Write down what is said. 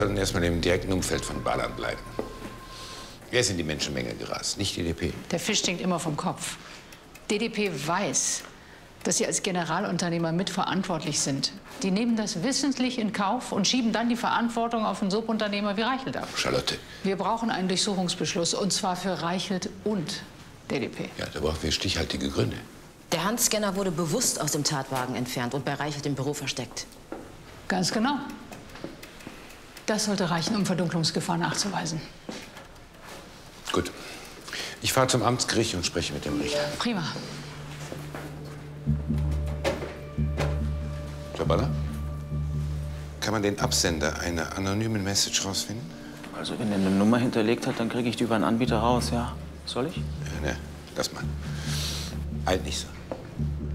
sollten erstmal im direkten Umfeld von Balan bleiben. Er ist in die Menschenmenge gerast, nicht DDP. Der Fisch stinkt immer vom Kopf. DDP weiß, dass Sie als Generalunternehmer mitverantwortlich sind. Die nehmen das wissentlich in Kauf und schieben dann die Verantwortung auf einen Subunternehmer wie Reichelt ab. Charlotte. Wir brauchen einen Durchsuchungsbeschluss, und zwar für Reichelt und DDP. Ja, da brauchen wir stichhaltige Gründe. Der Handscanner wurde bewusst aus dem Tatwagen entfernt und bei Reichelt im Büro versteckt. Ganz genau. Das sollte reichen, um Verdunklungsgefahr nachzuweisen. Gut. Ich fahre zum Amtsgericht und spreche mit dem Richter. Prima. Jabala? Kann man den Absender einer anonymen Message rausfinden? Also wenn er eine Nummer hinterlegt hat, dann kriege ich die über einen Anbieter raus, ja. Soll ich? Ne, lass mal. Eilt nicht so.